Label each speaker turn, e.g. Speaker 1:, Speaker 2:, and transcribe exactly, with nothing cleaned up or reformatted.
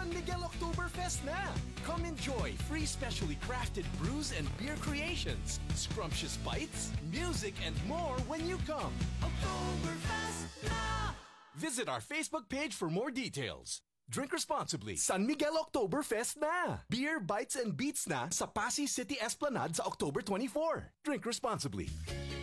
Speaker 1: San Miguel Oktoberfest na! Come enjoy free specially crafted brews and beer creations, scrumptious bites, music, and more when you come. Oktoberfest na! Visit our Facebook page for more details. Drink responsibly. San Miguel Oktoberfest na! Beer, bites, and beats na sa Pasay City Esplanade sa October twenty-fourth. Drink responsibly.